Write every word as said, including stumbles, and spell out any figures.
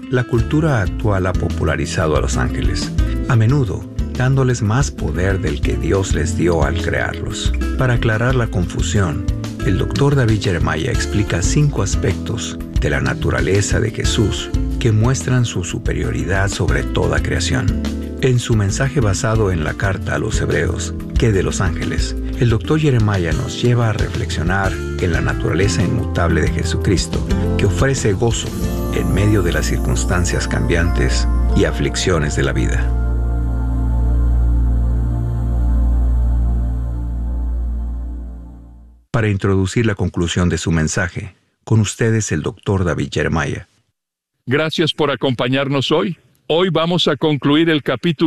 La cultura actual ha popularizado a los ángeles, a menudo dándoles más poder del que Dios les dio al crearlos. Para aclarar la confusión, el doctor David Jeremiah explica cinco aspectos de la naturaleza de Jesús que muestran su superioridad sobre toda creación. En su mensaje basado en la carta a los Hebreos, ¿qué de los ángeles?, el doctor Jeremiah nos lleva a reflexionar en la naturaleza inmutable de Jesucristo, que ofrece gozo en medio de las circunstancias cambiantes y aflicciones de la vida. Para introducir la conclusión de su mensaje, con ustedes el doctor David Jeremiah. Gracias por acompañarnos hoy. Hoy vamos a concluir el capítulo